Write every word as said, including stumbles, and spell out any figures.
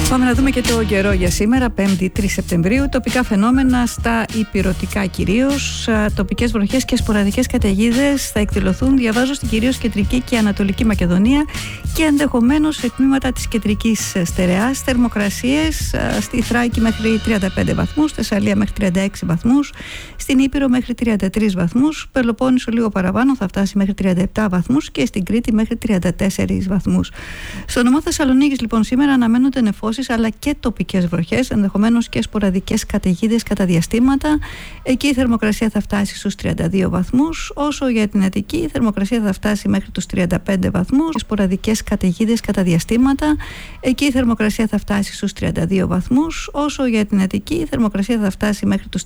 Πάμε να δούμε και το καιρό για σήμερα, πέμπτη τρεις Σεπτεμβρίου. Τοπικά φαινόμενα στα ηπειρωτικά κυρίως. Τοπικές βροχές και σποραδικές καταιγίδες θα εκδηλωθούν, διαβάζω, στην κυρίως κεντρική και ανατολική Μακεδονία και ενδεχομένως σε τμήματα της κεντρικής στερεάς. Θερμοκρασίες στη Θράκη μέχρι τριάντα πέντε βαθμούς, Θεσσαλία μέχρι τριάντα έξι βαθμούς, στην Ήπειρο μέχρι τριάντα τρεις βαθμούς, Πελοπόννησο λίγο παραπάνω θα φτάσει μέχρι τριάντα επτά βαθμούς και στην Κρήτη μέχρι τριάντα τέσσερις βαθμούς. Στο νομό Θεσσαλονίκης λοιπόν σήμερα αναμένονται νεφώσεις αλλά και τοπικές βροχές, ενδεχομένως και σποραδικές καταιγίδες κατά διαστήματα. Εκεί η θερμοκρασία θα φτάσει στους τριάντα δύο βαθμούς, όσο για την Αττική η θερμοκρασία θα φτάσει μέχρι τους τριάντα πέντε βαθμούς, σποραδικές καταιγίδες κατά διαστήματα. Εκεί η θερμοκρασία θα φτάσει στους τριάντα δύο βαθμούς, όσο για την Αττική η θερμοκρασία θα φτάσει μέχρι τους